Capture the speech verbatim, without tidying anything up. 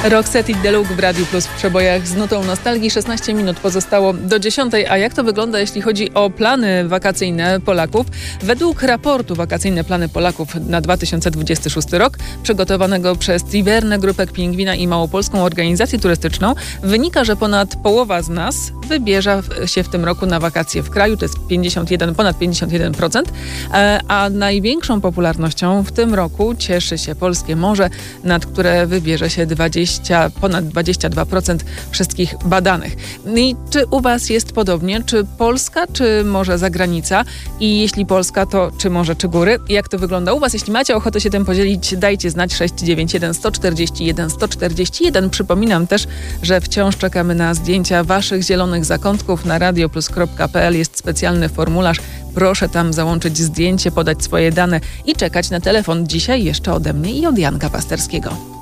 Roxette i Deluk w Radiu Plus w przebojach z nutą nostalgii. szesnaście minut pozostało do dziesiątej. A jak to wygląda, jeśli chodzi o plany wakacyjne Polaków? Według raportu Wakacyjne plany Polaków na dwa tysiące dwudziesty szósty rok, przygotowanego przez Triverne, Grupę Pingwina i Małopolską Organizację Turystyczną, wynika, że ponad połowa z nas wybierze się w tym roku na wakacje w kraju. To jest pięćdziesiąt jeden, ponad pięćdziesiąt jeden procent. A największą popularnością w tym roku cieszy się polskie morze, nad które wybierze się dwadzieścia, ponad dwadzieścia dwa procent wszystkich badanych. I czy u Was jest podobnie? Czy Polska, czy może zagranica? I jeśli Polska, to czy morze, czy góry? Jak to wygląda u Was? Jeśli macie ochotę się tym podzielić, dajcie znać. Sześć dziewięć jeden, sto czterdzieści jeden, sto czterdzieści jeden. Przypominam też, że wciąż czekamy na zdjęcia Waszych zielonych zakątków. Na radioplus kropka p l jest specjalny formularz. Proszę tam załączyć zdjęcie, podać swoje dane i czekać na telefon. Dzisiaj jeszcze ode mnie i od Janka Pasterskiego.